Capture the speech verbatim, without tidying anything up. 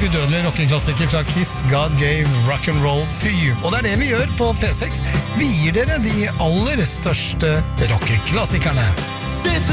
udødelige rockeklassiker fra Kiss, God Gave Rock'n'Roll to You. Og det er det vi gjør på P seks. Vi gir dere de aller største rockeklassikerne.